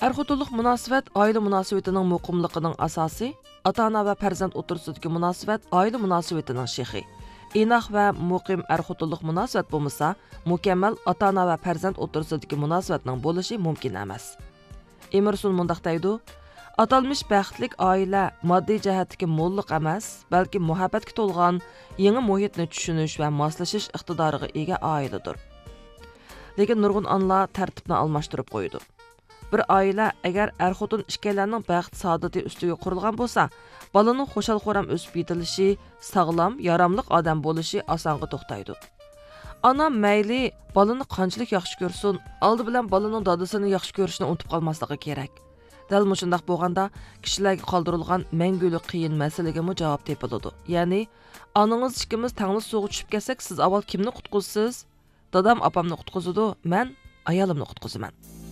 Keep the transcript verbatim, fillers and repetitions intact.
Er-xotinlik münasibət ailə münasibətinin muqimligining asosi, ota-ona va farzand o'rtasidagi munosabat ailə münasibətinin shexi. Inoq va muqim er-xotinlik münasibət bo'lmasa, mukammal ota-ona va farzand o'rtasidagi munosabatning bo'lishi mumkin emas. Emerson mundaq deydi: atalmış baxtlik oila moddiy jihatdagi mo'lliq emas, balki muhabbatga to'lgan yangi muhitni tushunish va moslashish iqtidoriga ega oiladir. Lekin nurg'un onlar tartibni almashtirib qo'ydi. Bir oila agar er-xotin ikkalarining baxt saodati ustiga qurilgan bo'lsa, bolaning xo'shal-xo'ram o'sib yetilishi, sog'lom, yaramliq odam bo'lishi osonga to'xtaydi. Ana mayli bolani qanchalik yaxshi ko'rsin, oldi bilan bolaning dadasini yaxshi ko'rishni unutib qolmasligi kerak. Dal mushundaq bo'lganda, kishilarga qoldirilgan mangulik qiyin masalaga javob topiladi. Ya'ni, onangiz ikkimiz tangli suvga tushib kelsak, siz avval kimni qutqizsiz? Dadam opamni qutqizadi, men ayolimni qutqizaman.